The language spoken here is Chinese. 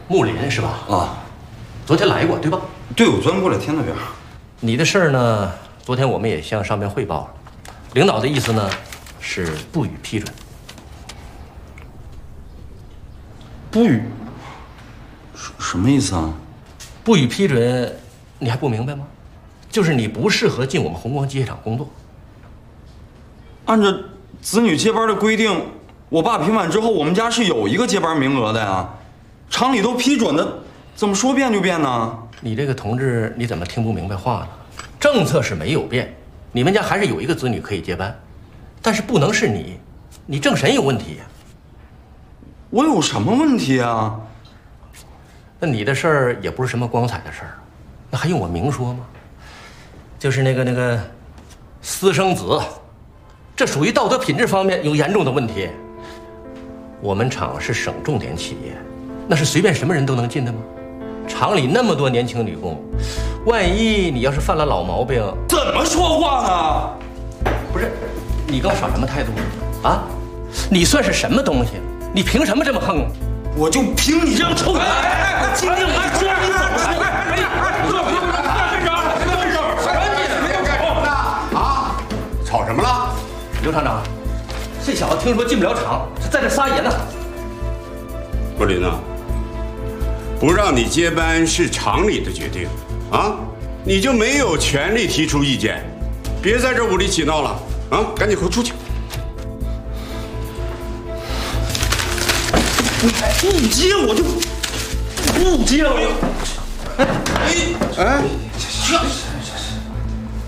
木林是吧？ 啊， 昨天来过对吧？ 对，我昨天过来填的表。 你的事儿呢，昨天我们也向上面汇报了，领导的意思呢是不予批准。 不予？什么意思啊？ 不予批准，你还不明白吗？就是你不适合进我们红光机械厂工作。 按照子女接班的规定，我爸平反之后，我们家是有一个接班名额的呀。厂里都批准的，怎么说变就变呢？ 你这个同志，你怎么听不明白话呢？政策是没有变，你们家还是有一个子女可以接班，但是不能是你，你政审有问题呀。 我有什么问题啊？ 那你的事儿也不是什么光彩的事儿，那还用我明说吗？就是那个私生子，这属于道德品质方面有严重的问题。我们厂是省重点企业，那是随便什么人都能进的吗？厂里那么多年轻女工，万一你要是犯了老毛病， 怎么说话呢？ 不是，你跟我耍什么态度啊？你算是什么东西？你凭什么这么横？ 我就凭你这样臭！ 今天我说你怎么说？吵什么了？ 刘厂长，这小子听说进不了厂，在这撒野呢。 柏林呐，不让你接班是厂里的决定啊，你就没有权利提出意见。别在这无理取闹了啊！赶紧给我出去！ 不接我就不接了。 哎。